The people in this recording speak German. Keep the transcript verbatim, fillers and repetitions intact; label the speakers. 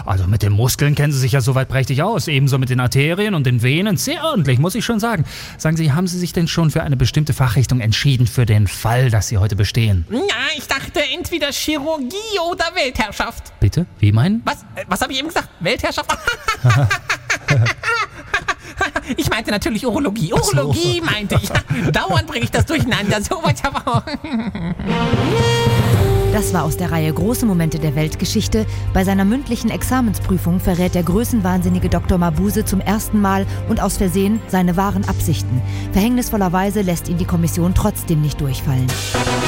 Speaker 1: Also mit den Muskeln kennen Sie sich ja soweit prächtig aus. Ebenso mit den Arterien und den Venen. Sehr ordentlich, muss ich schon sagen. Sagen Sie, haben Sie sich denn schon für eine bestimmte Fachrichtung entschieden für den Fall, dass Sie heute bestehen?
Speaker 2: Ja, ich dachte entweder Chirurgie oder Weltherrschaft.
Speaker 1: Bitte? Wie meinen?
Speaker 2: Was? Äh, Was habe ich eben gesagt? Weltherrschaft? Ich meinte natürlich Urologie. Urologie so. meinte ich. Dauernd bringe ich das durcheinander. So weit aber auch.
Speaker 3: Das war aus der Reihe Große Momente der Weltgeschichte. Bei seiner mündlichen Examensprüfung verrät der größenwahnsinnige Doktor Mabuse zum ersten Mal und aus Versehen seine wahren Absichten. Verhängnisvollerweise lässt ihn die Kommission trotzdem nicht durchfallen.